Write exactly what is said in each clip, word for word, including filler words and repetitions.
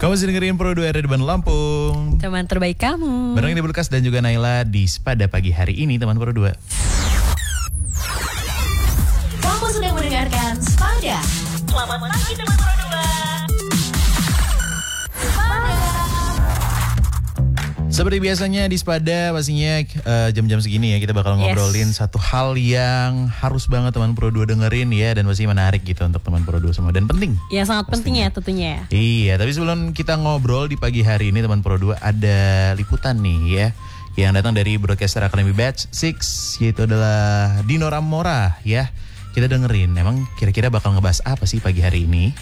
Kamu masih dengerin Pro dua R di Bandung Lampung. Teman terbaik kamu. Bareng Ibu Lukas dan juga Naila di Spada pagi hari ini, teman Pro dua. Kamu sedang mendengarkan Spada. Selamat pagi teman Pro dua. Spada. Seperti biasanya di Spada pastinya uh, jam-jam segini ya kita bakal ngobrolin yes. satu hal yang harus banget teman Pro dua dengerin ya, dan pasti menarik gitu untuk teman Pro dua semua dan penting. Ya sangat pastinya. penting ya tentunya. Iya, tapi sebelum kita ngobrol di pagi hari ini teman Pro dua ada liputan nih ya yang datang dari Broadcaster Academy Batch enam, yaitu adalah Dino Ramora ya. Kita dengerin emang kira-kira bakal ngebahas apa sih pagi hari ini.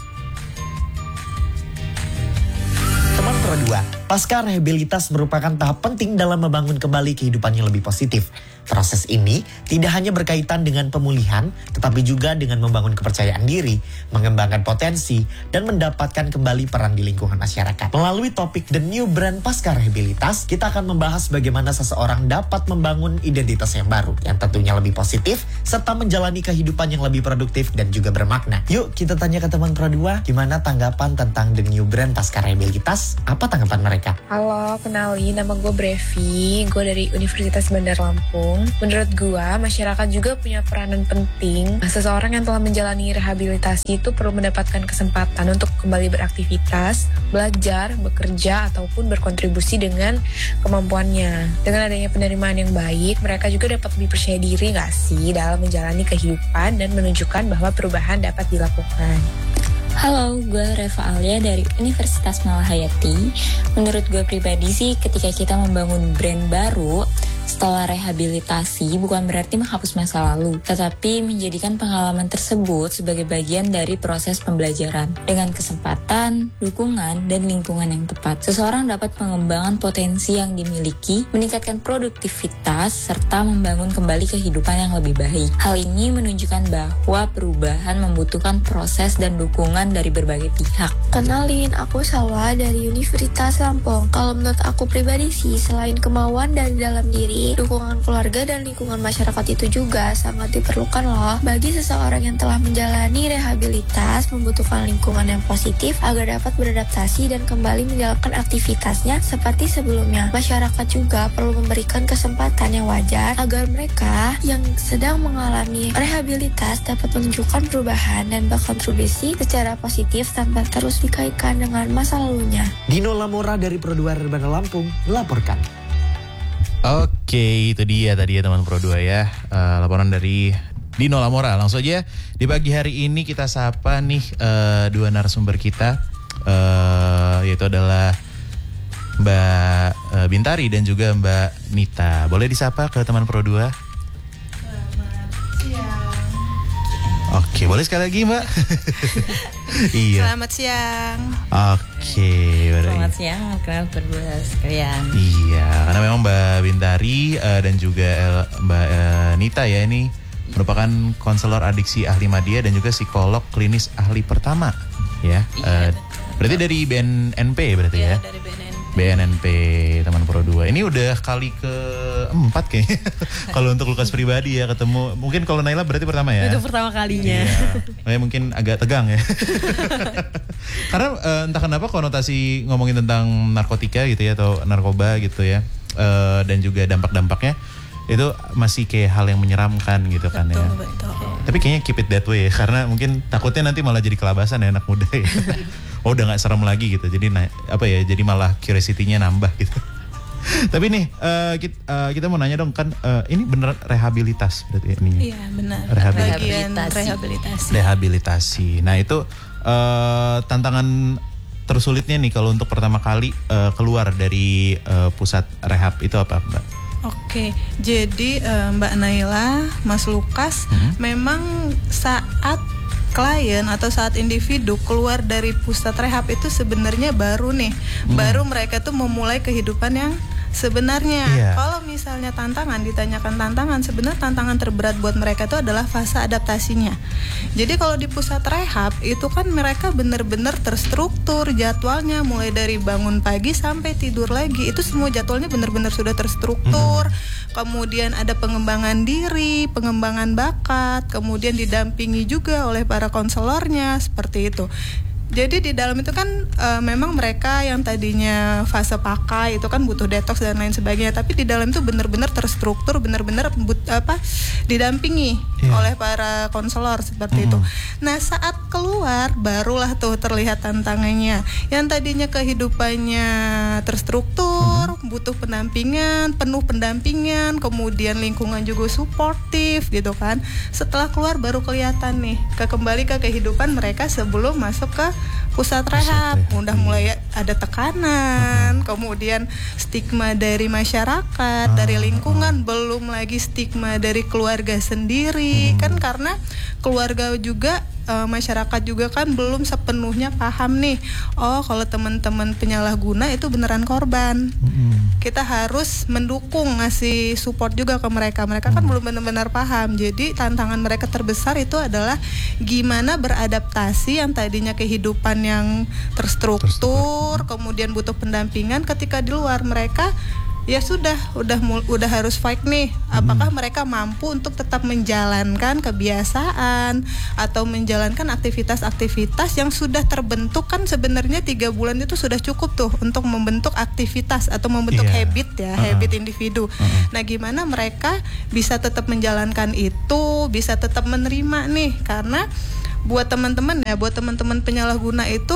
Teman Pro dua, pasca rehabilitas merupakan tahap penting dalam membangun kembali kehidupan yang lebih positif. Proses ini tidak hanya berkaitan dengan pemulihan, tetapi juga dengan membangun kepercayaan diri, mengembangkan potensi, dan mendapatkan kembali peran di lingkungan masyarakat. Melalui topik The New Brand Pasca Rehabilitas, kita akan membahas bagaimana seseorang dapat membangun identitas yang baru, yang tentunya lebih positif, serta menjalani kehidupan yang lebih produktif dan juga bermakna. Yuk kita tanya ke teman Pro dua, gimana tanggapan tentang The New Brand Pasca Rehabilitas? Apa tanggapan mereka? Halo, kenalin, nama gue Brevi, gue dari Universitas Bandar Lampung. Menurut gue, masyarakat juga punya peranan penting. Seseorang yang telah menjalani rehabilitasi itu perlu mendapatkan kesempatan untuk kembali beraktivitas, belajar, bekerja, ataupun berkontribusi dengan kemampuannya. Dengan adanya penerimaan yang baik, mereka juga dapat lebih percaya diri gak sih dalam menjalani kehidupan dan menunjukkan bahwa perubahan dapat dilakukan. Halo, gue Reva Alia dari Universitas Malahayati. Menurut gue pribadi sih, ketika kita membangun brand baru setelah rehabilitasi bukan berarti menghapus masa lalu, tetapi menjadikan pengalaman tersebut sebagai bagian dari proses pembelajaran. Dengan kesempatan, dukungan, dan lingkungan yang tepat, seseorang dapat mengembangkan potensi yang dimiliki, meningkatkan produktivitas, serta membangun kembali kehidupan yang lebih baik. Hal ini menunjukkan bahwa perubahan membutuhkan proses dan dukungan dari berbagai pihak. Kenalin, aku Salwa dari Universitas Lampung. Kalau menurut aku pribadi sih, selain kemauan dari dalam diri, dukungan keluarga dan lingkungan masyarakat itu juga sangat diperlukan loh. Bagi seseorang yang telah menjalani rehabilitas, membutuhkan lingkungan yang positif agar dapat beradaptasi dan kembali menjalankan aktivitasnya seperti sebelumnya. Masyarakat juga perlu memberikan kesempatan yang wajar agar mereka yang sedang mengalami rehabilitas dapat menunjukkan perubahan dan berkontribusi secara positif tanpa terus dikaitkan dengan masa lalunya. Dino Lamora dari Pro dua Bandar Lampung melaporkan. Oke, itu dia tadi ya teman Pro dua ya, uh, laporan dari Dino Lamora. Langsung aja di pagi hari ini kita sapa nih uh, dua narasumber kita, uh, yaitu adalah Mbak uh, Bintari dan juga Mbak Nita. Boleh disapa ke teman Pro dua? Selamat siang. Oke, boleh sekali lagi Mbak? Iya. Selamat siang. Oke, selamat siang, kenal berdua sekalian. Iya, karena memang Mbak Bintari uh, dan juga uh, Mbak uh, Nita ya ini merupakan konselor adiksi ahli media dan juga psikolog klinis ahli pertama ya. Iya, uh, berarti dari B N N P berarti ya? Ya? Dari B N N P. B N N P teman Pro dua. Ini udah kali ke empat kayaknya. Kalau untuk Lukas pribadi ya ketemu. Mungkin kalau Naila berarti pertama ya. Itu pertama kalinya. Iya. Mungkin agak tegang ya. Karena uh, entah kenapa konotasi ngomongin tentang narkotika gitu ya atau narkoba gitu ya. Uh, dan juga dampak-dampaknya itu masih kayak hal yang menyeramkan gitu kan. Betul, ya. Betul. Tapi kayaknya keep it that way ya. Karena mungkin takutnya nanti malah jadi kelabasan ya anak muda ya. Oh udah gak serem lagi gitu. Jadi na- apa ya? Jadi malah curiosity-nya nambah gitu. Tapi nih uh, kita, uh, kita mau nanya dong kan uh, ini bener rehabilitas berarti ini. Iya benar. Rehabilitasi. Bagian rehabilitasi. Rehabilitasi. Nah itu uh, tantangan tersulitnya nih kalau untuk pertama kali uh, keluar dari uh, pusat rehab itu apa Mbak? Oke, jadi uh, Mbak Naila, Mas Lukas, hmm? memang saat klien atau saat individu keluar dari pusat rehab itu sebenarnya baru nih, hmm. baru mereka tuh memulai kehidupan yang sebenarnya. Yeah. Kalau misalnya tantangan, ditanyakan tantangan, sebenarnya tantangan terberat buat mereka itu adalah fase adaptasinya. Jadi kalau di pusat rehab itu kan mereka benar-benar terstruktur jadwalnya, mulai dari bangun pagi sampai tidur lagi, itu semua jadwalnya benar-benar sudah terstruktur. Mm-hmm. Kemudian ada pengembangan diri, pengembangan bakat, kemudian didampingi juga oleh para konselornya, seperti itu. Jadi di dalam itu kan uh, memang mereka yang tadinya fase pakai itu kan butuh detox dan lain sebagainya, tapi di dalam itu benar-benar terstruktur, benar-benar but, apa didampingi yeah. oleh para konselor seperti mm-hmm. itu. Nah saat keluar barulah tuh terlihat tantangannya. Yang tadinya kehidupannya terstruktur, mm-hmm. butuh pendampingan, penuh pendampingan, kemudian lingkungan juga suportif gitu kan. Setelah keluar baru kelihatan nih ke kembali ke kehidupan mereka sebelum masuk ke pusat rehab. Udah mulai ada tekanan, uh-huh. kemudian stigma dari masyarakat, uh-huh. dari lingkungan, belum lagi stigma dari keluarga sendiri, uh-huh. kan karena keluarga juga uh, masyarakat juga kan belum sepenuhnya paham nih. Oh, kalau teman-teman penyalahguna itu beneran korban. Uh-huh. Kita harus mendukung, ngasih support juga ke mereka. Mereka kan uh-huh. belum benar-benar paham. Jadi tantangan mereka terbesar itu adalah gimana beradaptasi yang tadinya kehidupan yang terstruktur, terstruktur, kemudian butuh pendampingan. Ketika di luar mereka ya sudah udah udah harus fight nih. Apakah hmm. mereka mampu untuk tetap menjalankan kebiasaan atau menjalankan aktivitas-aktivitas yang sudah terbentuk? Kan sebenarnya tiga bulan itu sudah cukup tuh untuk membentuk aktivitas atau membentuk yeah. habit ya, uh-huh. habit individu. Uh-huh. Nah, gimana mereka bisa tetap menjalankan itu, bisa tetap menerima nih, karena buat teman-teman ya, buat teman-teman penyalahguna itu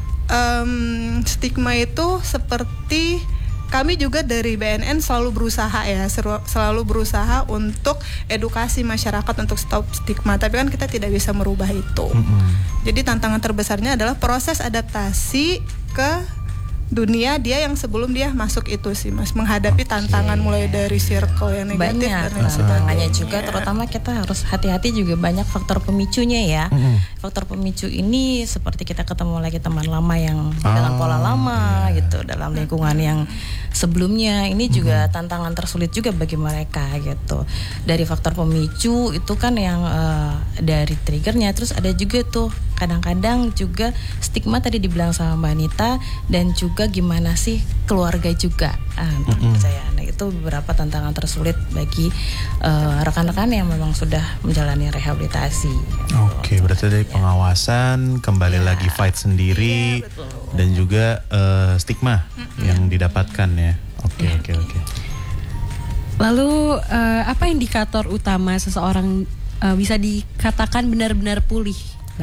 um, stigma itu seperti kami juga dari B N N selalu berusaha ya, selalu berusaha untuk edukasi masyarakat untuk stop stigma, tapi kan kita tidak bisa merubah itu. Mm-hmm. Jadi tantangan terbesarnya adalah proses adaptasi ke dunia dia yang sebelum dia masuk itu sih Mas, menghadapi okay. tantangan mulai dari circle yang negatif banyak dan tantangannya juga, terutama kita harus hati-hati juga banyak faktor pemicunya ya. Mm-hmm. Faktor pemicu ini seperti kita ketemu lagi teman lama yang oh, dengan pola lama yeah. gitu dalam lingkungan yang sebelumnya, ini juga mm-hmm. tantangan tersulit juga bagi mereka gitu. Dari faktor pemicu itu kan yang uh, dari triggernya, terus ada juga tuh kadang-kadang juga stigma tadi dibilang sama Mbak Anita, dan juga gimana sih keluarga juga. Ah, mm-hmm. saya, nah, itu beberapa tantangan tersulit bagi uh, rekan-rekan yang memang sudah menjalani rehabilitasi. Oke, okay, berarti dari pengawasan kembali yeah. lagi fight sendiri, yeah, dan juga uh, stigma mm-hmm. yang didapatkan ya. Oke, yeah. oke, oke. Lalu uh, apa indikator utama seseorang uh, bisa dikatakan benar-benar pulih?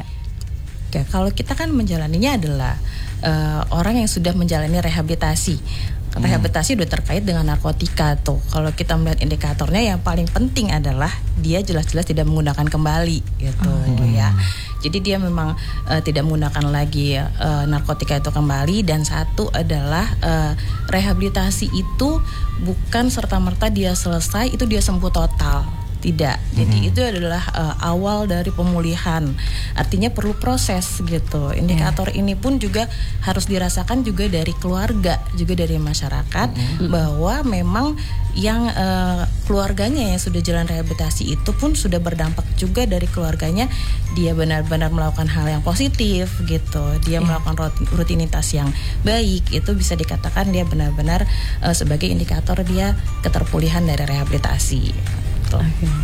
Oke, kalau kita kan menjalaninya adalah uh, orang yang sudah menjalani rehabilitasi. Rehabilitasi hmm. udah terkait dengan narkotika tuh. Kalau kita melihat indikatornya yang paling penting adalah dia jelas-jelas tidak menggunakan kembali gitu hmm. ya. Jadi dia memang uh, tidak menggunakan lagi uh, narkotika itu kembali, dan satu adalah uh, rehabilitasi itu bukan serta-merta dia selesai itu dia sembuh total. Tidak, jadi mm-hmm. itu adalah uh, awal dari pemulihan. Artinya perlu proses gitu. Indikator yeah. ini pun juga harus dirasakan juga dari keluarga, juga dari masyarakat, mm-hmm. bahwa memang yang uh, keluarganya yang sudah jalan rehabilitasi itu pun sudah berdampak juga dari keluarganya. Dia benar-benar melakukan hal yang positif gitu. Dia yeah. melakukan rutinitas yang baik. Itu bisa dikatakan dia benar-benar uh, sebagai indikator dia keterpulihan dari rehabilitasi. Oke,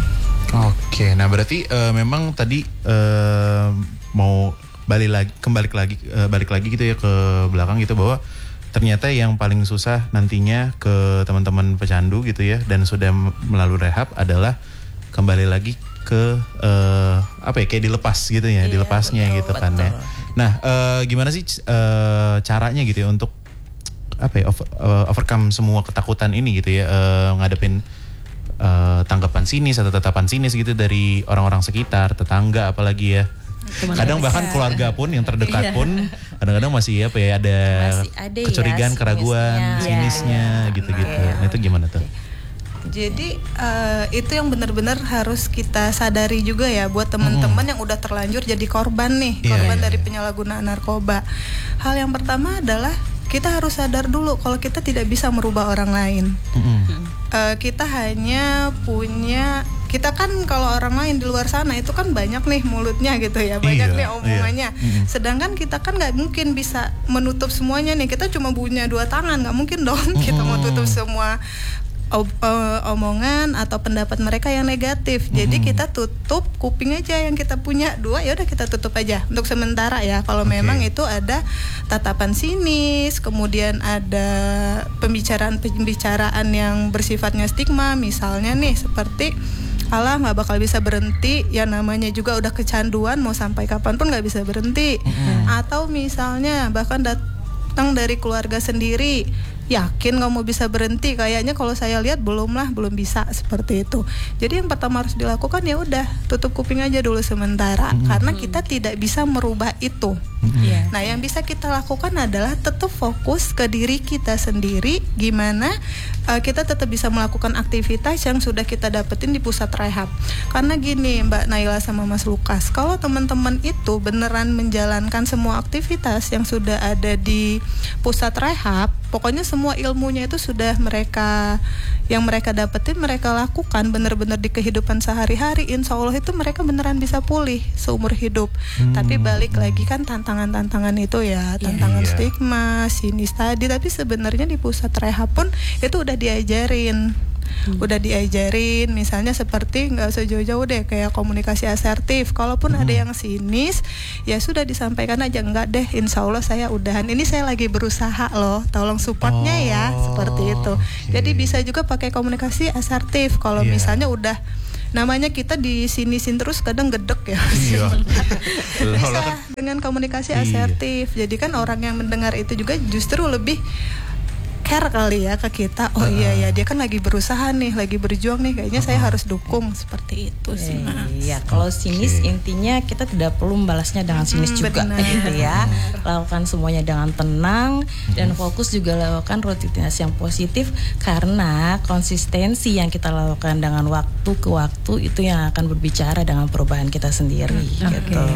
okay. Nah berarti uh, memang tadi uh, mau balik lagi, kembali lagi, uh, balik lagi gitu ya ke belakang gitu, bahwa ternyata yang paling susah nantinya ke teman-teman pecandu gitu ya, dan sudah melalui rehab adalah kembali lagi ke uh, apa ya, kayak dilepas gitu ya, iya, dilepasnya betul, gitu betul. Kan ya. Nah uh, gimana sih uh, caranya gitu ya untuk apa ya over, uh, overcome semua ketakutan ini gitu ya, uh, ngadepin Uh, tanggapan sinis atau tatapan sinis gitu dari orang-orang sekitar, tetangga apalagi ya. Teman kadang bahkan keluarga pun yang terdekat pun kadang-kadang masih apa ya ada, ada kecurigaan, ya, keraguan, sinisnya, sinisnya ya. Gitu-gitu. Nah, nah itu gimana tuh? Jadi uh, itu yang benar-benar harus kita sadari juga ya buat teman-teman mm. yang udah terlanjur jadi korban nih, yeah, korban yeah. dari penyalahgunaan narkoba. Hal yang pertama adalah kita harus sadar dulu kalau kita tidak bisa merubah orang lain. Mm-hmm. Uh, kita hanya punya, kita kan kalau orang lain di luar sana itu kan banyak nih mulutnya gitu ya, banyak iya, nih omongannya. Iya. Mm-hmm. Sedangkan kita kan nggak mungkin bisa menutup semuanya nih. Kita cuma punya dua tangan, nggak mungkin dong mm-hmm. kita mau tutup semua ob- uh, omongan atau pendapat mereka yang negatif. Jadi Hmm. kita tutup kuping aja yang kita punya dua, ya udah kita tutup aja untuk sementara ya. Kalau Oke. memang itu ada tatapan sinis, kemudian ada pembicaraan-pembicaraan yang bersifatnya stigma, misalnya nih seperti alah nggak bakal bisa berhenti, ya namanya juga udah kecanduan, mau sampai kapanpun nggak bisa berhenti. Atau misalnya bahkan datang dari keluarga sendiri, yakin nggak mau bisa berhenti, kayaknya kalau saya lihat belum lah, belum bisa, seperti itu. Jadi yang pertama harus dilakukan ya udah tutup kuping aja dulu sementara, karena kita tidak bisa merubah itu. Iya. Nah, yang bisa kita lakukan adalah tetap fokus ke diri kita sendiri, gimana uh, kita tetap bisa melakukan aktivitas yang sudah kita dapetin di pusat rehab. Karena gini, Mbak Naila sama Mas Lukas, kalau teman-teman itu beneran menjalankan semua aktivitas yang sudah ada di pusat rehab, pokoknya semua ilmunya itu sudah mereka yang mereka dapetin, mereka lakukan bener-bener di kehidupan sehari-hari, insya Allah itu mereka beneran bisa pulih seumur hidup. Hmm. Tapi balik lagi kan tantangan-tantangan itu ya, tantangan Iya. stigma, sinis tadi. Tapi sebenarnya di pusat rehab pun itu udah diajarin. Hmm. Udah diajarin, misalnya seperti nggak usah jauh-jauh deh, kayak komunikasi asertif. Kalaupun Hmm. ada yang sinis, ya sudah disampaikan aja, enggak deh, insya Allah saya udahan. Ini saya lagi berusaha loh, tolong supportnya ya, Oh, seperti itu. oke. Jadi bisa juga pakai komunikasi asertif. Kalau Iya. misalnya udah namanya kita disinisin terus kadang gedek ya. Iya. Bisa dengan komunikasi Iya. asertif. Jadi kan orang yang mendengar itu juga justru lebih care kali ya ke kita. Oh iya ya, dia kan lagi berusaha nih, lagi berjuang nih, kayaknya saya harus dukung, seperti itu sih, Mas. Iya, kalau sinis Oke. intinya kita tidak perlu membalasnya dengan sinis Mm, juga benar. gitu ya. Lakukan semuanya dengan tenang dan fokus juga lakukan rutinitas yang positif, karena konsistensi yang kita lakukan dengan waktu ke waktu itu yang akan berbicara dengan perubahan kita sendiri gitu.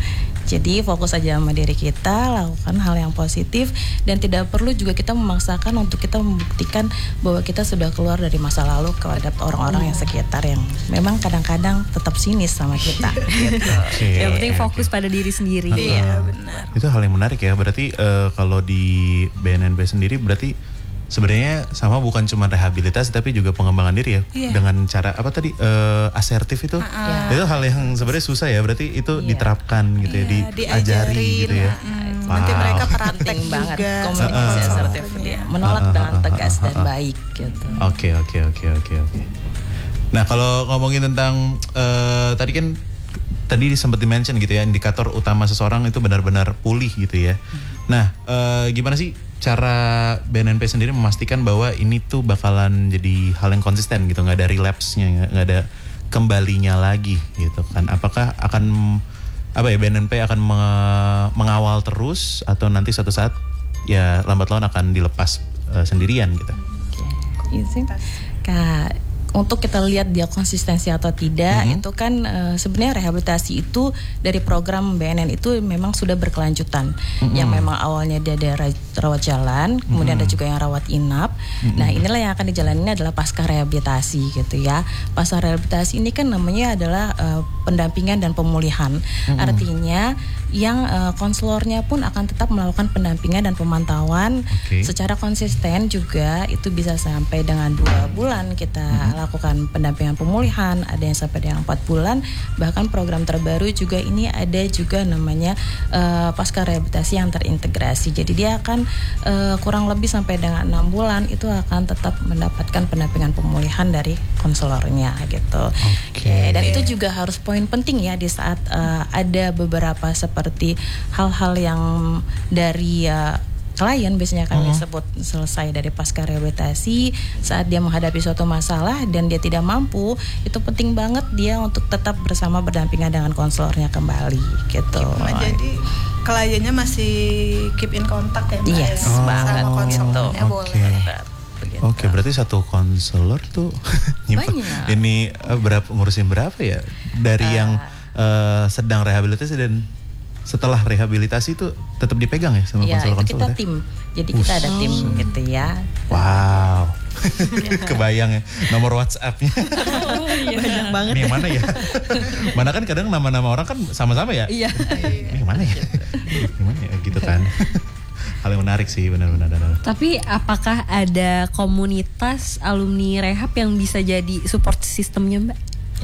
Jadi fokus aja sama diri kita, lakukan hal yang positif, dan tidak perlu juga kita memaksakan untuk kita membuktikan bahwa kita sudah keluar dari masa lalu kepada orang-orang yang sekitar yang memang kadang-kadang tetap sinis sama kita. Gitu. Oke. Yang penting fokus pada diri sendiri. Iya, benar. Itu hal yang menarik ya. Berarti eh, kalau di B N N B sendiri berarti sebenarnya sama, bukan cuma rehabilitasi tapi juga pengembangan diri ya. Iya. Dengan cara apa tadi eh, asertif itu. Itu hal yang sebenarnya susah ya. Berarti itu Iya. diterapkan gitu ya, Iya, diajari diajarin. gitu ya. Mm, Wow. Nanti mereka praktek Penting banget juga. komunikasi Uh-uh. asertif dia. Menolak dengan tegas dan baik gitu. Oke oke oke oke oke. Nah kalau ngomongin tentang eh, tadi kan tadi sempat di-mention gitu ya, indikator utama seseorang itu benar-benar pulih gitu ya. Nah eh, gimana sih cara B N N P sendiri memastikan bahwa ini tuh bakalan jadi hal yang konsisten gitu, nggak ada relapse-nya, nggak nggak ada kembalinya lagi gitu kan? Apakah akan apa ya B N N P akan me- mengawal terus atau nanti suatu saat ya lambat laun akan dilepas eh, sendirian gitu? Oke. Izin. Kak, untuk kita lihat dia konsistensi atau tidak, Mm-hmm. itu kan uh, sebenarnya rehabilitasi itu dari program B N N itu memang sudah berkelanjutan. Mm-hmm. Yang memang awalnya dia ada ra- rawat jalan, kemudian Mm-hmm. ada juga yang rawat inap. Mm-hmm. Nah, inilah yang akan dijalani adalah pasca rehabilitasi gitu ya. Pasca rehabilitasi ini kan namanya adalah uh, pendampingan dan pemulihan. Mm-hmm. Artinya yang uh, konselornya pun akan tetap melakukan pendampingan dan pemantauan Oke. secara konsisten juga, itu bisa sampai dengan dua bulan kita Mm-hmm. lakukan pendampingan pemulihan, ada yang sampai dengan empat bulan, bahkan program terbaru juga ini ada juga namanya uh, pasca rehabilitasi yang terintegrasi. Jadi dia akan uh, kurang lebih sampai dengan enam bulan itu akan tetap mendapatkan pendampingan pemulihan dari konselornya gitu. Oke. Dan itu juga harus poin penting ya di saat uh, ada beberapa seperti hal-hal yang dari uh, klien biasanya kami Uh-huh. sebut selesai dari pasca rehabilitasi, saat dia menghadapi suatu masalah dan dia tidak mampu, itu penting banget dia untuk tetap bersama berdampingan dengan konselornya kembali gitu. Nah, jadi kliennya masih keep in kontak ya, Mbak, Yes, ya? banget Sama konselornya gitu. boleh. Begitu. Oke, berarti satu konselor tuh nyimpen Banyak. ini eh, berapa ngurusin berapa ya? Dari yang eh, sedang rehabilitasi dan setelah rehabilitasi itu tetap dipegang ya sama Ya, itu konselor-konselor kita ya? tim. Jadi kita ada tim gitu ya. Wow. Kebayang ya nomor WhatsApp-nya. Banyak banget. Ini yang mana ya? Mana kan kadang nama-nama orang kan sama-sama ya? Iya. Ini yang mana ya? Ini mana ya gitu kan? hal yang menarik sih, benar-benar. Tapi apakah ada komunitas alumni rehab yang bisa jadi support sistemnya, Mbak?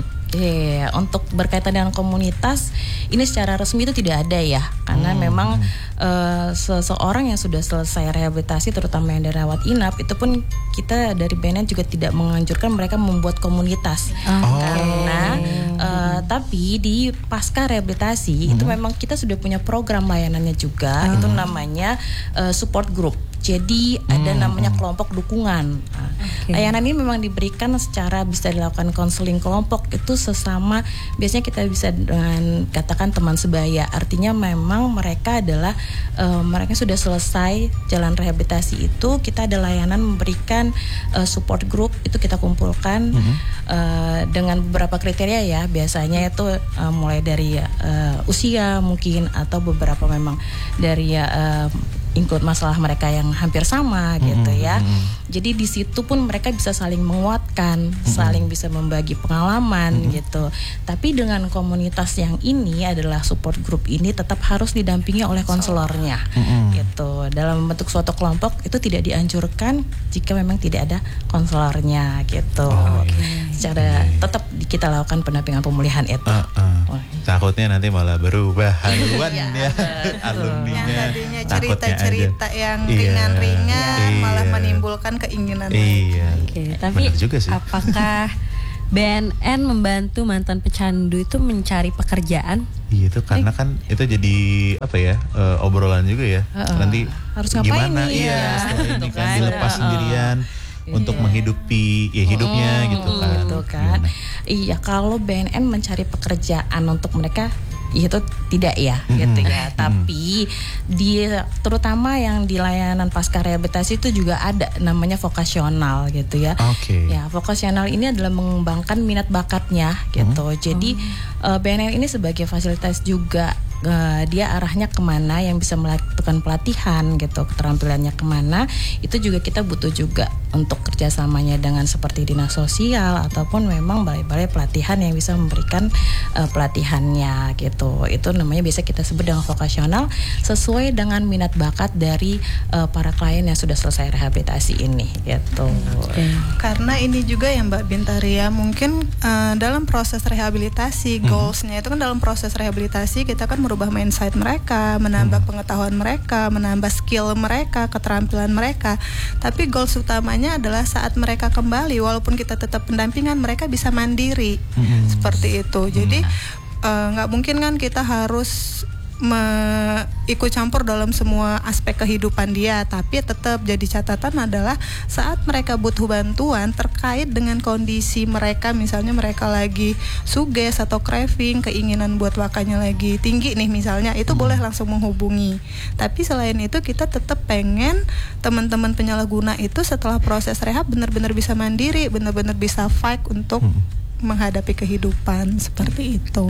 Iya, untuk berkaitan dengan komunitas ini secara resmi itu tidak ada ya, karena hmm. memang uh, seseorang yang sudah selesai rehabilitasi, terutama yang dari rawat inap, itu pun kita dari B N N juga tidak menganjurkan mereka membuat komunitas, oh. karena uh, tapi di pasca rehabilitasi hmm. itu memang kita sudah punya program layanannya juga, hmm. itu namanya uh, support group. Jadi ada hmm. namanya kelompok dukungan. Nah, okay. Layanan ini memang diberikan secara bisa dilakukan konseling kelompok itu sesama, biasanya kita bisa dengan katakan teman sebaya. Artinya memang mereka adalah uh, mereka sudah selesai jalan rehabilitasi itu, kita ada layanan memberikan uh, support group itu kita kumpulkan hmm. uh, dengan beberapa kriteria ya. Biasanya itu uh, mulai dari uh, usia mungkin atau beberapa memang dari uh, include masalah mereka yang hampir sama mm-hmm. gitu ya. Mm-hmm. Jadi di situ pun mereka bisa saling menguatkan, mm-hmm. saling bisa membagi pengalaman mm-hmm. gitu. Tapi dengan komunitas yang ini adalah support group ini tetap harus didampingi oleh konselornya mm-hmm. gitu. Dalam bentuk suatu kelompok itu tidak dianjurkan jika memang tidak ada konselornya gitu. Oh, okay. Secara okay. tetap kita lakukan pendampingan pemulihan itu. Uh, uh. Oh. Takutnya nanti malah berubah haluan ya, alumninya. Tadinya cerita-cerita yang ringan-ringan iya. malah menimbulkan keinginan. Iya. Oke, tapi juga sih. Apakah B N N membantu mantan pecandu itu mencari pekerjaan? Iya, itu karena kan itu jadi apa ya, uh, obrolan juga ya. Uh, Nanti harus ngapain gimana? nih? Iya, Ya. Setelah ini kan dilepas uh, sendirian. Untuk yeah. menghidupi ya hidupnya mm, gitu kan. Gitu kan. Iya, kalau B N N mencari pekerjaan untuk mereka itu tidak ya, mm, gitu ya. Mm. Tapi di terutama yang di layanan pasca rehabilitasi itu juga ada namanya vokasional gitu ya. Oke. Okay. Ya, vokasional ini adalah mengembangkan minat bakatnya gitu. Mm. Jadi mm. uh, B N N ini sebagai fasilitas juga Uh, dia arahnya kemana, yang bisa melakukan pelatihan gitu, keterampilannya kemana, itu juga kita butuh juga untuk kerjasamanya dengan seperti dinas sosial ataupun memang balai-balai pelatihan yang bisa memberikan uh, pelatihannya gitu. Itu namanya biasa kita sebut dengan vokasional, sesuai dengan minat bakat dari uh, para klien yang sudah selesai rehabilitasi ini gitu. Okay. Karena ini juga ya Mbak Bintaria, mungkin uh, dalam proses rehabilitasi hmm. goalsnya itu kan dalam proses rehabilitasi kita kan merubah mindset mereka, menambah hmm. pengetahuan mereka, menambah skill mereka, keterampilan mereka. Tapi goals utamanya adalah saat mereka kembali, walaupun kita tetap pendampingan, mereka bisa mandiri hmm. seperti itu. Jadi nggak uh, mungkin kan kita harus Me, ikut campur dalam semua aspek kehidupan dia, tapi tetap jadi catatan adalah saat mereka butuh bantuan terkait dengan kondisi mereka, misalnya mereka lagi suges atau craving, keinginan buat wakanya lagi tinggi nih misalnya, itu boleh langsung menghubungi. Tapi selain itu kita tetap pengen teman-teman penyalahguna itu setelah proses rehab benar-benar bisa mandiri, benar-benar bisa fight untuk hmm. menghadapi kehidupan seperti itu.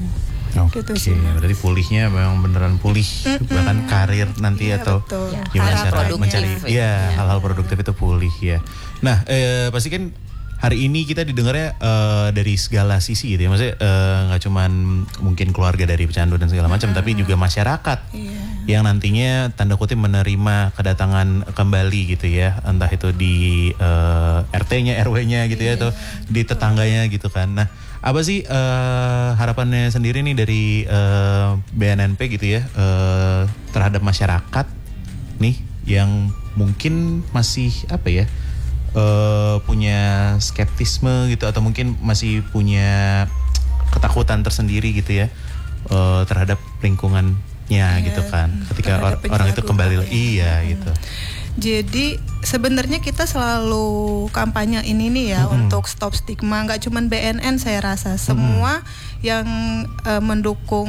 Oke, okay. Gitu berarti pulihnya memang beneran pulih, mm-mm. bahkan karir nanti iya, atau betul. Gimana hal cara mencari, ya, ya hal-hal produktif itu pulih ya. Nah, eh, pasti kan hari ini kita didengarnya uh, dari segala sisi gitu ya, maksudnya nggak uh, cuman mungkin keluarga dari pecandu dan segala macam, mm-hmm. tapi juga masyarakat yeah. yang nantinya tanda kutip menerima kedatangan kembali gitu ya, entah itu di uh, R T-nya, R W-nya gitu yeah. ya, atau di tetangganya gitu kan. Nah, apa sih uh, harapannya sendiri nih dari uh, B N N P gitu ya uh, terhadap masyarakat nih yang mungkin masih apa ya uh, punya skeptisme gitu, atau mungkin masih punya ketakutan tersendiri gitu ya uh, terhadap lingkungannya ya, gitu kan ketika or- orang itu kembali iya gitu. Jadi sebenarnya kita selalu kampanye ini nih ya, mm-hmm. untuk stop stigma. Nggak cuma B N N, saya rasa semua mm-hmm. yang uh, mendukung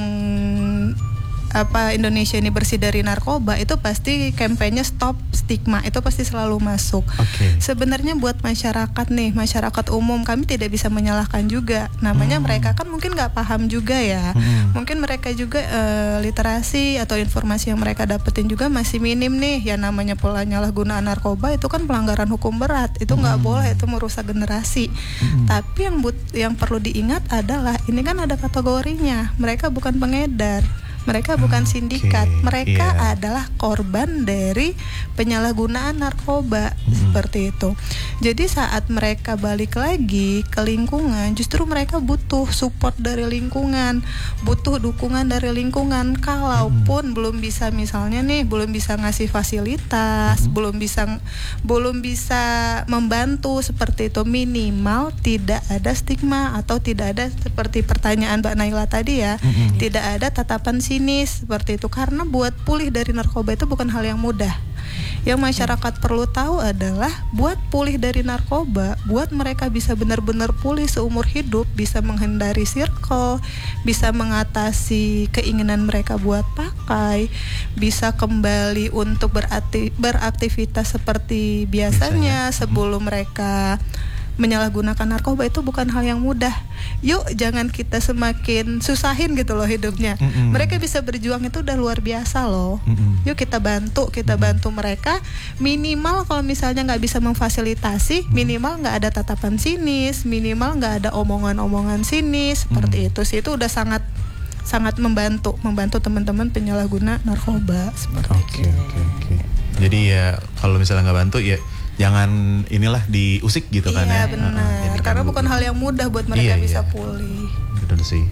apa Indonesia ini bersih dari narkoba itu pasti kampanye stop stigma itu pasti selalu masuk. Okay. Sebenarnya buat masyarakat nih, masyarakat umum, kami tidak bisa menyalahkan juga. Namanya hmm. mereka kan mungkin nggak paham juga ya. Hmm. Mungkin mereka juga uh, literasi atau informasi yang mereka dapetin juga masih minim nih. Ya namanya penyalahgunaan narkoba itu kan pelanggaran hukum berat. Itu nggak hmm. boleh, itu merusak generasi. Hmm. Tapi yang but, yang perlu diingat adalah ini kan ada kategorinya. Mereka bukan pengedar. Mereka bukan Oke, sindikat, mereka iya. adalah korban dari penyalahgunaan narkoba Hmm. seperti itu. Jadi saat mereka balik lagi ke lingkungan, justru mereka butuh support dari lingkungan, butuh dukungan dari lingkungan. Kalaupun belum bisa, misalnya nih, belum bisa ngasih fasilitas, belum bisa belum bisa membantu seperti itu, minimal tidak ada stigma atau tidak ada seperti pertanyaan Mbak Naila tadi ya, Mm-mm. tidak ada tatapan sinis seperti itu. Karena buat pulih dari narkoba itu bukan hal yang mudah. Yang masyarakat perlu tahu adalah buat pulih dari narkoba, buat mereka bisa benar-benar pulih seumur hidup, bisa menghindari circle, bisa mengatasi keinginan mereka buat pakai, bisa kembali untuk berarti, beraktivitas seperti biasanya sebelum mereka menyalahgunakan narkoba, itu bukan hal yang mudah. Yuk jangan kita semakin susahin gitu loh hidupnya. Mm-mm. Mereka bisa berjuang itu udah luar biasa loh. Mm-mm. Yuk kita bantu, kita bantu mereka. Minimal kalau misalnya nggak bisa memfasilitasi, minimal nggak ada tatapan sinis, minimal nggak ada omongan-omongan sinis seperti itu sih. Itu udah sangat sangat membantu, membantu teman-teman penyalahguna narkoba seperti Oke itu. oke oke. Jadi ya kalau misalnya nggak bantu ya jangan inilah diusik gitu kan ya. Iya benar, Heeh, jadi karena kan- bukan hal yang mudah buat mereka Iya, bisa iya. pulih. Betul sih.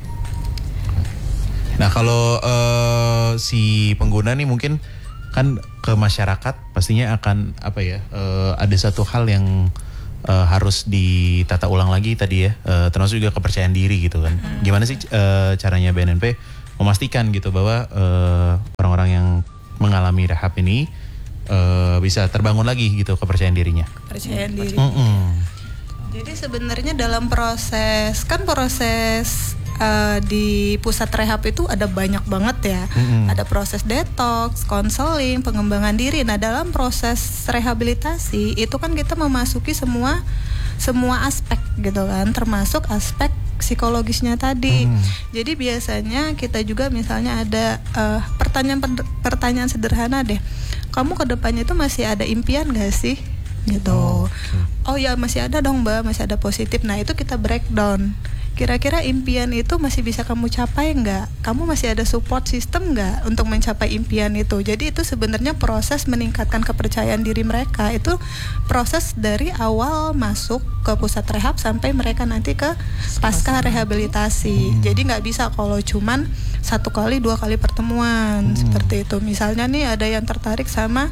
Nah kalau eh, si pengguna nih mungkin kan ke masyarakat pastinya akan apa ya, eh, ada satu hal yang eh, harus ditata ulang lagi tadi ya, eh, termasuk juga kepercayaan diri gitu kan. Gimana sih eh, caranya B N N P memastikan gitu bahwa eh, orang-orang yang mengalami rehab ini eh, bisa terbangun lagi gitu kepercayaan dirinya. Percayaan diri. Mm-mm. Jadi sebenarnya dalam proses, kan proses uh, di pusat rehab itu ada banyak banget ya. Mm-mm. Ada proses detox, konseling, pengembangan diri. Nah, dalam proses rehabilitasi itu kan kita memasuki semua semua aspek gitu kan, termasuk aspek psikologisnya tadi. Hmm. Jadi biasanya kita juga misalnya ada uh, pertanyaan pertanyaan sederhana deh. Kamu ke depannya itu masih ada impian gak sih? Gitu. Oh, Oh, okay. ya masih ada dong Mbak, masih ada positif. Nah itu kita breakdown. Kira-kira impian itu masih bisa kamu capai nggak? Kamu masih ada support system nggak untuk mencapai impian itu? Jadi itu sebenarnya proses meningkatkan kepercayaan diri mereka. Itu proses dari awal masuk ke pusat rehab sampai mereka nanti ke pasca rehabilitasi. Jadi nggak bisa kalau cuman satu kali dua kali pertemuan Hmm. seperti itu. Misalnya nih ada yang tertarik sama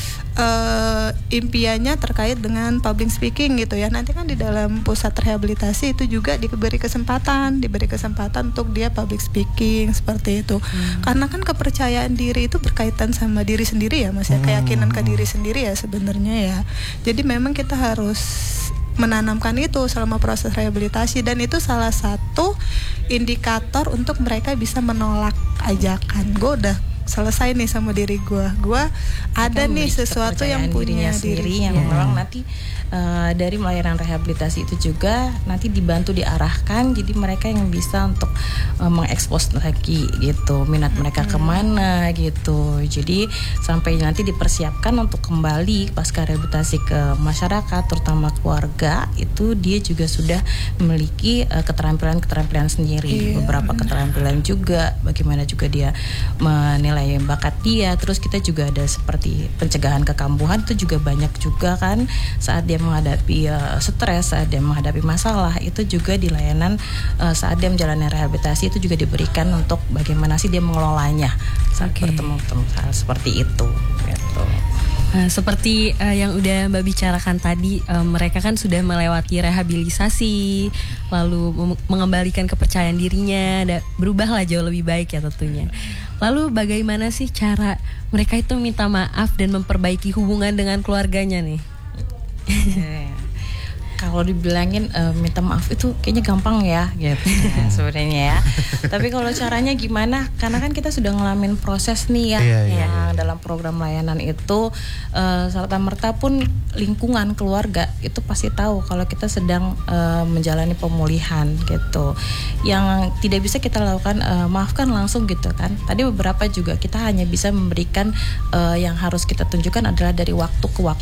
Uh, impiannya terkait dengan public speaking gitu ya. Nanti kan di dalam pusat rehabilitasi itu juga diberi kesempatan, diberi kesempatan untuk dia public speaking seperti itu. Hmm. Karena kan kepercayaan diri itu berkaitan sama diri sendiri ya, Mas ya, keyakinan ke diri sendiri ya sebenarnya ya. Jadi memang kita harus menanamkan itu selama proses rehabilitasi, dan itu salah satu indikator untuk mereka bisa menolak ajakan. Gue udah selesai nih sama diri gue, gue ada nih sesuatu yang punya sendiri diri yang memang nanti uh, dari layanan rehabilitasi itu juga nanti dibantu diarahkan, jadi mereka yang bisa untuk uh, mengekspos lagi gitu minat mereka kemana gitu, jadi sampai nanti dipersiapkan untuk kembali pasca rehabilitasi ke masyarakat terutama keluarga, itu dia juga sudah memiliki uh, keterampilan-keterampilan sendiri. Iya, beberapa benar. Keterampilan juga bagaimana juga dia menilai nilai bakat dia. Terus kita juga ada seperti pencegahan kekambuhan, itu juga banyak juga kan saat dia menghadapi uh, stres, saat dia menghadapi masalah, itu juga di layanan uh, saat dia menjalani rehabilitasi itu juga diberikan untuk bagaimana sih dia mengelolanya saat Okay. bertemu-temu hal seperti itu gitu. Nah, seperti uh, yang udah Mbak bicarakan tadi, uh, mereka kan sudah melewati rehabilitasi, lalu mem- mengembalikan kepercayaan dirinya, da- berubahlah jauh lebih baik ya tentunya. Lalu bagaimana sih cara mereka itu minta maaf dan memperbaiki hubungan dengan keluarganya nih? Kalau dibilangin uh, minta maaf itu kayaknya gampang ya gitu ya, sebenarnya ya. Tapi kalau caranya gimana? Karena kan kita sudah ngalamin proses nih ya, Iya, iya, yang iya. dalam program layanan itu uh, serta merta pun lingkungan keluarga itu pasti tahu kalau kita sedang uh, menjalani pemulihan gitu. Yang tidak bisa kita lakukan uh, maafkan langsung gitu kan. Tadi beberapa juga kita hanya bisa memberikan uh, yang harus kita tunjukkan adalah dari waktu ke waktu.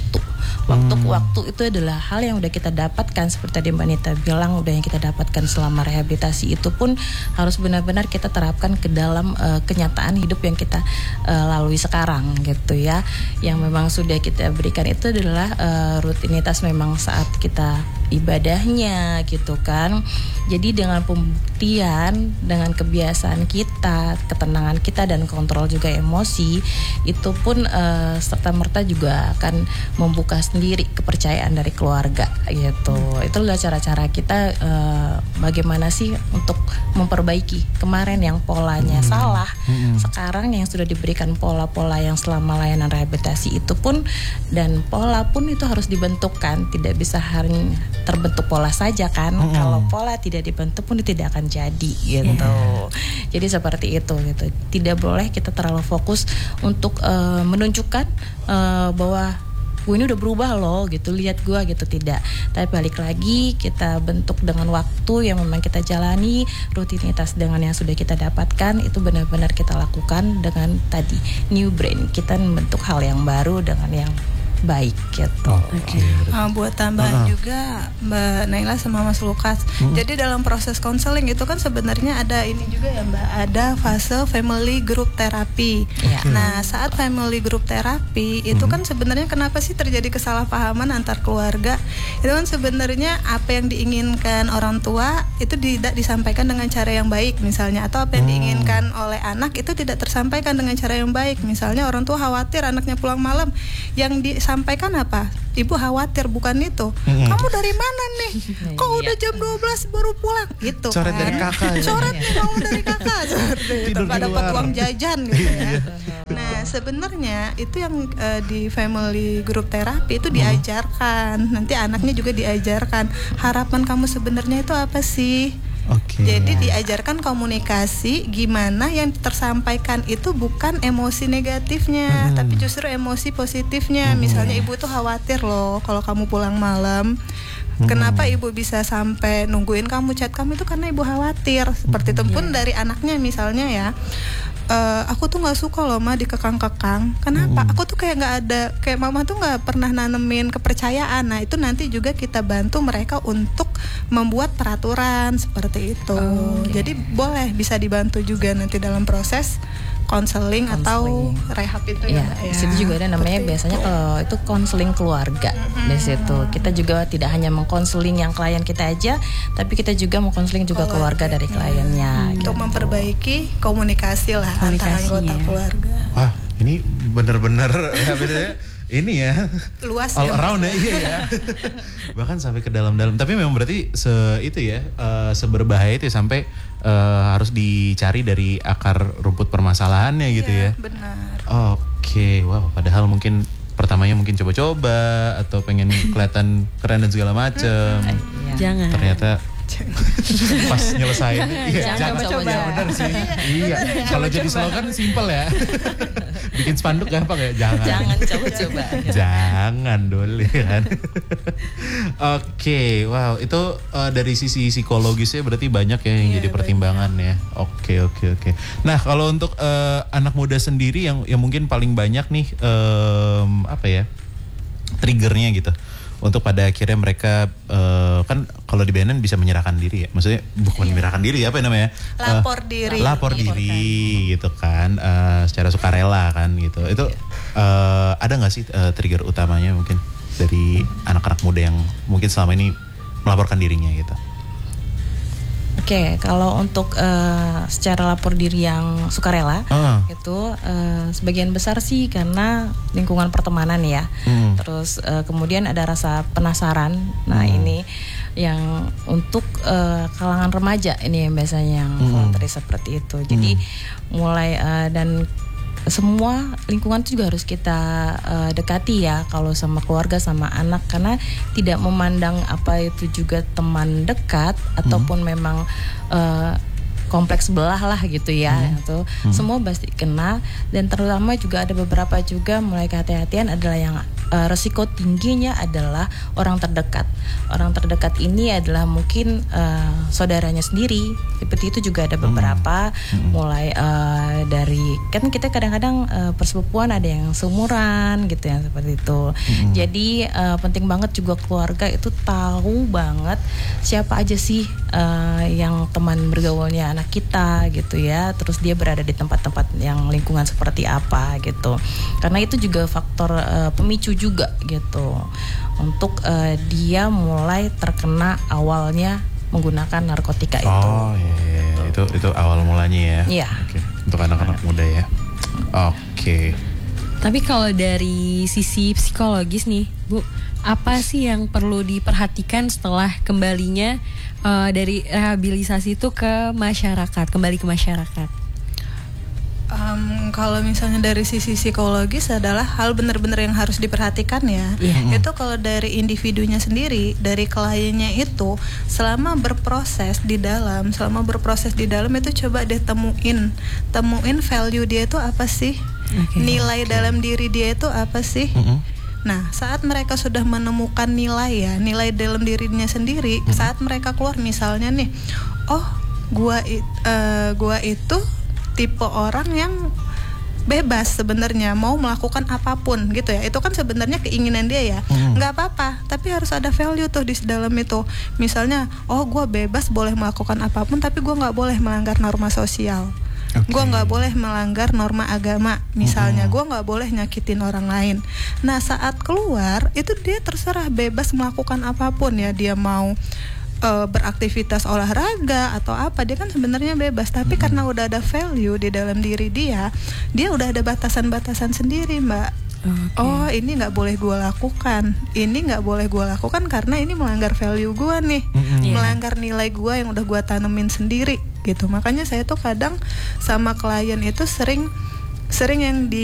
Waktu-waktu itu adalah hal yang udah kita dapatkan, seperti tadi Mbak Nita bilang, udah yang kita dapatkan selama rehabilitasi itu pun harus benar-benar kita terapkan ke dalam uh, kenyataan hidup yang kita uh, lalui sekarang gitu ya. Yang memang sudah kita berikan itu adalah uh, rutinitas memang saat kita ibadahnya gitu kan. Jadi dengan pembuktian, dengan kebiasaan kita, ketenangan kita dan kontrol juga emosi, itu pun uh, serta-merta juga akan membuka sendiri kepercayaan dari keluarga gitu. Itu adalah cara-cara kita uh, bagaimana sih untuk memperbaiki kemarin yang polanya hmm. salah. Hmm. Sekarang yang sudah diberikan pola-pola yang selama layanan rehabilitasi itu pun, dan pola pun itu harus dibentukkan, tidak bisa hanya terbentuk pola saja kan. Hmm. Kalau pola tidak dibentuk pun tidak akan jadi gitu. Yeah. Jadi seperti itu gitu. Tidak boleh kita terlalu fokus untuk uh, menunjukkan uh, bahwa gue ini udah berubah loh gitu, lihat gue gitu, tidak. Tapi balik lagi kita bentuk dengan waktu yang memang kita jalani, rutinitas dengan yang sudah kita dapatkan itu benar-benar kita lakukan dengan tadi new brain, kita membentuk hal yang baru dengan yang baik gitu. Oh, okay. uh, buat tambahan uh-huh. juga Mbak Naila sama Mas Lukas. Uh-huh. Jadi dalam proses konseling itu kan sebenarnya ada ini juga ya Mbak, ada fase family group therapy. Yeah. Nah saat family group therapy itu uh-huh. kan sebenarnya kenapa sih terjadi kesalahpahaman antar keluarga? Itu kan sebenarnya apa yang diinginkan orang tua itu tidak disampaikan dengan cara yang baik misalnya, atau apa yang uh-huh. diinginkan oleh anak itu tidak tersampaikan dengan cara yang baik. Misalnya orang tua khawatir anaknya pulang malam, yang di sampaikan apa? Ibu khawatir, bukan itu. Mm-hmm. Kamu dari mana nih? Kok udah jam dua belas baru pulang? Gitu coret kan. dari kakak ya? Coret nih kamu dari kakak. Tanpa dapat uang jajan gitu ya. Nah sebenarnya itu yang uh, di family group terapi itu diajarkan. Nanti anaknya juga diajarkan. Harapan kamu sebenarnya itu apa sih? Okay. Jadi diajarkan komunikasi, gimana yang tersampaikan itu bukan emosi negatifnya, hmm. tapi justru emosi positifnya. Hmm. Misalnya ibu tuh khawatir loh kalau kamu pulang malam. Hmm. Kenapa ibu bisa sampai nungguin kamu chat kamu itu karena ibu khawatir. Seperti itu pun yeah. dari anaknya misalnya ya. Uh, aku tuh nggak suka loh ma dikekang-kekang. Kenapa? Mm. Aku tuh kayak nggak ada, kayak mama tuh nggak pernah nanemin kepercayaan. Nah itu nanti juga kita bantu mereka untuk membuat peraturan seperti itu. Oh, okay. Jadi boleh bisa dibantu juga nanti dalam proses konseling atau rehab itu ya. Ya, di situ juga ada namanya biasanya kalau itu konseling keluarga. Mm-hmm. Di situ kita juga tidak hanya mengkonseling yang klien kita aja, tapi kita juga mengkonseling juga keluarga, keluarga dari kliennya. Hmm. Gitu. Untuk memperbaiki komunikasi lah antara anggota keluarga. Wah, ini benar-benar ya bedanya. Ini ya luas all ya, around ya, iya ya. Bahkan sampai ke dalam-dalam. Tapi memang berarti se itu ya uh, seberbahaya itu ya, sampai uh, harus dicari dari akar rumput permasalahannya gitu ya. Benar. Oke, okay. Wow. Padahal mungkin pertamanya mungkin coba-coba atau pengen kelihatan keren dan segala macem. Jangan. Ternyata pas nyelesain iya, jangan coba, coba. Ya, benar sih. Iya. Kalau jadi slogan simpel ya. Bikin spanduk gampang ya, jangan. Jangan coba-coba. Jangan dulu kan. Oke, okay, wow, itu uh, dari sisi psikologisnya berarti banyak ya yang yeah, jadi pertimbangan banyak. Ya. Oke, okay, oke, okay, oke. Okay. Nah, kalau untuk uh, anak muda sendiri yang yang mungkin paling banyak nih um, apa ya? Triggernya gitu. Untuk pada akhirnya mereka uh, kan kalau di B N N bisa menyerahkan diri ya, maksudnya bukan yeah. menyerahkan diri apa namanya lapor uh, diri lapor diri gitu kan, uh, secara sukarela kan gitu. Itu uh, ada nggak sih uh, trigger utamanya mungkin dari anak-anak muda yang mungkin selama ini melaporkan dirinya gitu? Oke, okay, kalau untuk uh, secara lapor diri yang sukarela uh. itu uh, sebagian besar sih karena lingkungan pertemanan ya. Hmm. Terus uh, kemudian ada rasa penasaran. Nah hmm. ini yang untuk uh, kalangan remaja ini yang biasanya yang hmm. voluntary seperti itu. Jadi hmm. mulai uh, dan semua lingkungan itu juga harus kita uh, dekati ya, kalau sama keluarga sama anak, karena tidak memandang apa itu juga teman dekat ataupun hmm. memang uh, kompleks sebelah lah gitu ya. Hmm. Itu hmm. semua pasti kena, dan terutama juga ada beberapa juga mulai kehati-hatian adalah yang uh, resiko tingginya adalah orang terdekat. Orang terdekat ini adalah mungkin uh, saudaranya sendiri. Seperti itu juga ada beberapa, hmm. mulai uh, dari kan kita kadang-kadang uh, persepupuan ada yang seumuran gitu ya, seperti itu. Hmm. Jadi uh, penting banget juga keluarga itu tahu banget siapa aja sih uh, yang teman bergaulnya anak kita gitu ya. Terus dia berada di tempat-tempat yang lingkungan seperti apa gitu. Karena itu juga faktor uh, pemicu juga gitu untuk uh, dia mulai terkena awalnya menggunakan narkotika itu. Oh iya, iya. itu itu awal mulanya ya. Iya. Oke. Untuk anak-anak muda ya. Oke. Tapi kalau dari sisi psikologis nih, Bu, apa sih yang perlu diperhatikan setelah kembalinya uh, dari rehabilitasi itu ke masyarakat, kembali ke masyarakat? Um, kalau misalnya dari sisi psikologis adalah hal benar-benar yang harus diperhatikan ya. Yeah. Itu kalau dari individunya sendiri, dari kliennya itu selama berproses di dalam, selama berproses di dalam itu coba deh temuin, temuin value dia itu apa sih, okay. nilai okay. dalam diri dia itu apa sih. Mm-hmm. Nah, saat mereka sudah menemukan nilai ya, nilai dalam dirinya sendiri, mm-hmm. saat mereka keluar misalnya nih, oh, gua uh, gua itu tipe orang yang bebas sebenarnya mau melakukan apapun gitu ya. Itu kan sebenarnya keinginan dia ya. Hmm. Nggak apa-apa, tapi harus ada value tuh di dalam itu. Misalnya, oh gue bebas boleh melakukan apapun, tapi gue nggak boleh melanggar norma sosial. Okay. Gue nggak boleh melanggar norma agama. Misalnya, hmm. gue nggak boleh nyakitin orang lain. Nah, saat keluar itu dia terserah bebas melakukan apapun ya. Dia mau Uh, beraktivitas olahraga atau apa, dia kan sebenarnya bebas, tapi mm-hmm. karena udah ada value di dalam diri dia, dia udah ada batasan-batasan sendiri, Mbak. Okay. Oh, ini nggak boleh gue lakukan, ini nggak boleh gue lakukan karena ini melanggar value gue nih, mm-hmm. melanggar nilai gue yang udah gue tanemin sendiri, gitu. Makanya saya tuh kadang sama klien itu sering, sering yang di